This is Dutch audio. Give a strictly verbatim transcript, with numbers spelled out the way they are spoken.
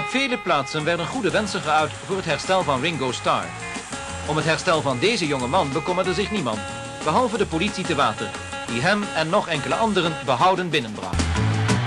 vele plaatsen werden goede wensen geuit voor het herstel van Ringo Starr. Om het herstel van deze jonge man bekommerde zich niemand, behalve de politie te Water, die hem en nog enkele anderen behouden binnenbracht.